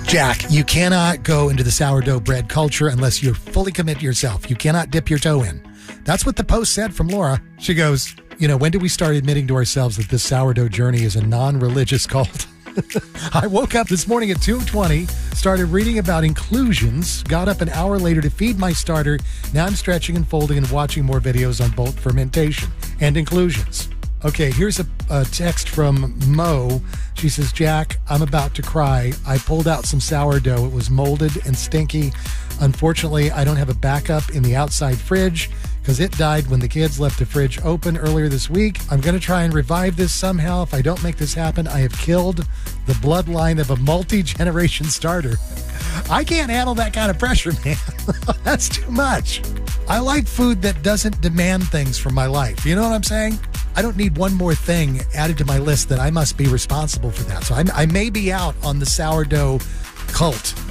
Jack, you cannot go into the sourdough bread culture unless you fully commit yourself. You cannot dip your toe in. That's what the post said from Laura. She goes, when did we start admitting to ourselves that this sourdough journey is a non-religious cult? I woke up this morning at 2:20, started reading about inclusions, got up an hour later to feed my starter. Now I'm stretching and folding and watching more videos on both fermentation and inclusions. Okay, here's a text from Mo. She says, Jack, I'm about to cry. I pulled out some sourdough. It was molded and stinky. Unfortunately, I don't have a backup in the outside fridge because it died when the kids left the fridge open earlier this week. I'm going to try and revive this somehow. If I don't make this happen, I have killed the bloodline of a multi-generation starter. I can't handle that kind of pressure, man. That's too much. I like food that doesn't demand things from my life. You know what I'm saying? I don't need one more thing added to my list that I must be responsible for that. So I may be out on the sourdough cult.